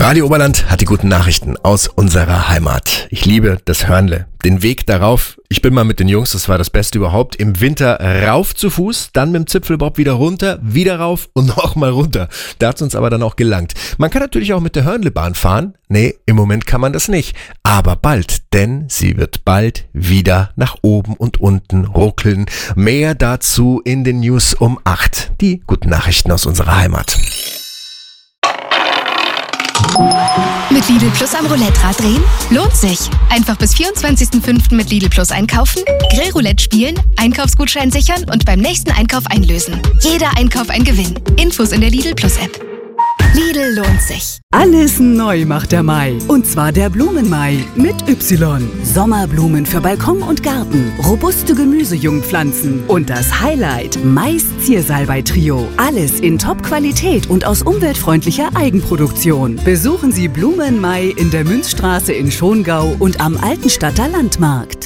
Radio Oberland hat die guten Nachrichten aus unserer Heimat. Ich liebe das Hörnle. Den Weg darauf, ich bin mal mit den Jungs, das war das Beste überhaupt, im Winter rauf zu Fuß, dann mit dem Zipfelbob wieder runter, wieder rauf und nochmal runter. Da hat's uns aber dann auch gelangt. Man kann natürlich auch mit der Hörnlebahn fahren. Nee, im Moment kann man das nicht. Aber bald, denn sie wird bald wieder nach oben und unten ruckeln. Mehr dazu in den News um 8. Die guten Nachrichten aus unserer Heimat. Mit Lidl Plus am Roulette-Rad drehen? Lohnt sich. Einfach bis 24.05. mit Lidl Plus einkaufen, Grillroulette spielen, Einkaufsgutschein sichern und beim nächsten Einkauf einlösen. Jeder Einkauf ein Gewinn. Infos in der Lidl Plus App. Lidl lohnt sich. Alles neu macht der Mai. Und zwar der Blumenmai mit Y. Sommerblumen für Balkon und Garten, robuste Gemüsejungpflanzen und das Highlight, Mais Ziersalbei-Trio. Alles in Top-Qualität und aus umweltfreundlicher Eigenproduktion. Besuchen Sie Blumenmai in der Münzstraße in Schongau und am Altenstadter Landmarkt.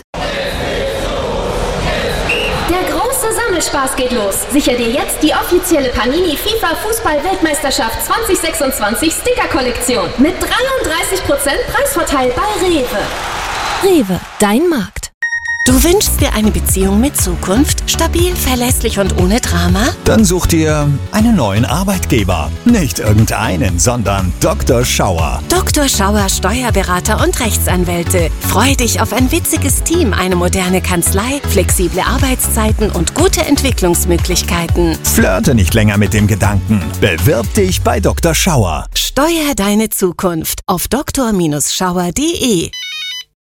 Spaß geht los. Sicher dir jetzt die offizielle Panini FIFA Fußball-Weltmeisterschaft 2026 Sticker-Kollektion mit 33% Preisvorteil bei Rewe. Rewe, dein Markt. Du wünschst dir eine Beziehung mit Zukunft? Stabil, verlässlich und ohne Drama? Dann such dir einen neuen Arbeitgeber. Nicht irgendeinen, sondern Dr. Schauer. Dr. Schauer, Steuerberater und Rechtsanwälte. Freu dich auf ein witziges Team, eine moderne Kanzlei, flexible Arbeitszeiten und gute Entwicklungsmöglichkeiten. Flirte nicht länger mit dem Gedanken. Bewirb dich bei Dr. Schauer. Steuer deine Zukunft auf dr-schauer.de.